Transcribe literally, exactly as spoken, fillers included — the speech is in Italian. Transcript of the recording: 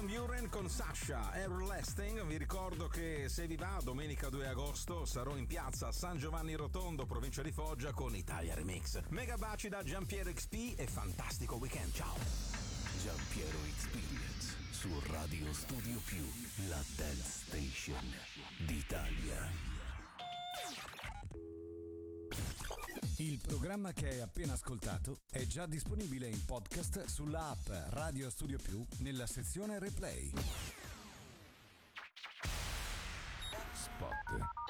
Van Buren con Sasha Everlasting. Vi ricordo che se vi va, domenica due agosto sarò in piazza a San Giovanni Rotondo, provincia di Foggia, con Italia Remix. Mega baci da Giampiero X P e fantastico weekend. Ciao. Giampiero Experience su Radio Studio Più, la dance station d'Italia. Il programma che hai appena ascoltato è già disponibile in podcast sulla app Radio Studio Più nella sezione Replay. Spot.